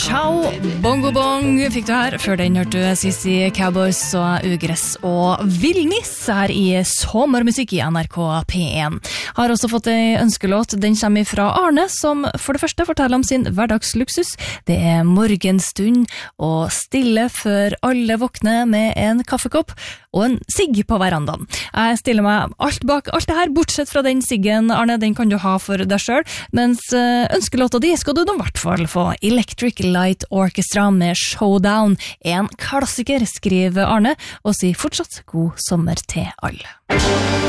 Ciao, bongo bong fikk du her. Før den hørte du Sissy Cowboys og Ugress og Villnis her i sommermusikk i NRK P1. Har også fått en ønskelåt. Den kommer fra Arne, som for det første forteller om sin hverdagsluksus. Det morgenstund og stille før alle våkner med en kaffekopp og en sigg på verandaen. Jeg stiller meg alt bak alt det her, bortsett fra den siggen, Arne, den kan du ha for deg selv, mens ønskelåta di skal du i hvert fall få. Electric Light Orchestra med Showdown, en klassiker, skriver Arne, og sier fortsatt god sommer til alle.